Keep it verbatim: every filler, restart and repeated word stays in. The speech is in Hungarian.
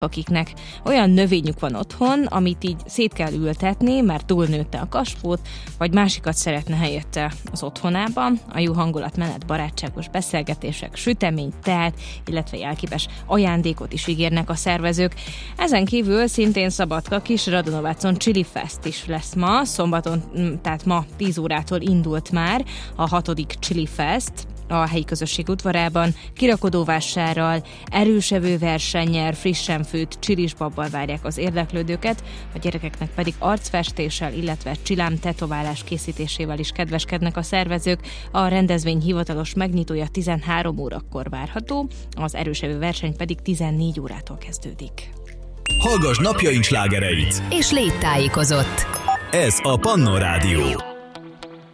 akiknek olyan növényük van otthon, amit így szét kell ültetni, mert túlnőtte a kaspót, vagy másikat szeretne helyette az otthonában. A jó hangulat mellett barátságos beszélgetések, sütemény, teát, illetve jelképes ajándékot is ígérnek a szervezők. Ezen kívül szintén Szabadka Kis Radonovacon Chili Fest is lesz ma, szombaton, tehát ma tíz órától indult már a hatodik Chili Fest a helyi közösség udvarában, kirakodóvásárral, erősevő versennyel, frissen főtt csilisbabbal várják az érdeklődőket, a gyerekeknek pedig arcfestéssel, illetve csilám tetoválás készítésével is kedveskednek a szervezők. A rendezvény hivatalos megnyitója tizenhárom órakor várható, az erősevő verseny pedig tizennégy órától kezdődik. Hallgass napjaink slágereit! És légy tájékozott! Ez a Pannon Rádió.